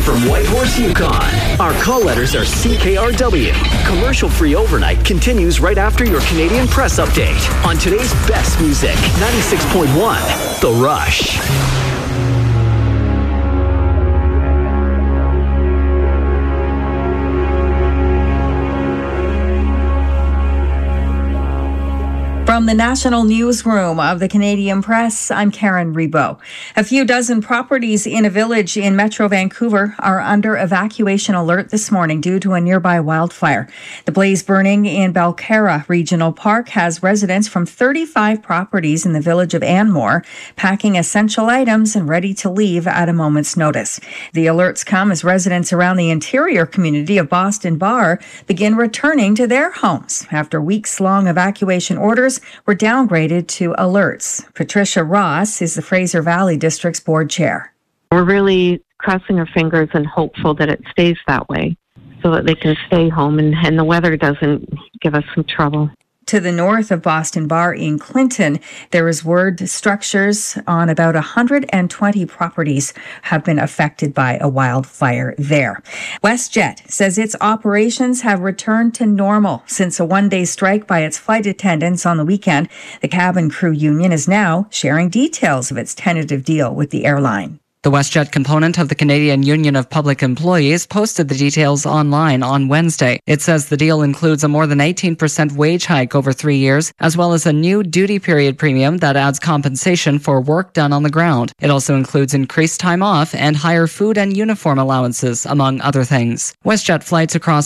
from Whitehorse, Yukon. Our call letters are CKRW. Commercial-free overnight continues right after your Canadian Press update on today's best music, 96.1 The Rush. From the National Newsroom of the Canadian Press, I'm Karen Rebo. A few dozen properties in a village in Metro Vancouver are under evacuation alert this morning due to a nearby wildfire. The blaze burning in Belcarra Regional Park has residents from 35 properties in the village of Anmore packing essential items and ready to leave at a moment's notice. The alerts come as residents around the interior community of Boston Bar begin returning to their homes after weeks-long evacuation orders were downgraded to alerts. Patricia Ross is the Fraser Valley District's board chair. We're really crossing our fingers and hopeful that it stays that way so that they can stay home and the weather doesn't give us some trouble. To the north of Boston Bar in Clinton, there is word structures on about 120 properties have been affected by a wildfire there. WestJet says its operations have returned to normal since a one-day strike by its flight attendants on the weekend. The cabin crew union is now sharing details of its tentative deal with the airline. The WestJet component of the Canadian Union of Public Employees posted the details online on Wednesday. It says the deal includes a more than 18% wage hike over 3 years, as well as a new duty period premium that adds compensation for work done on the ground. It also includes increased time off and higher food and uniform allowances, among other things. WestJet flights across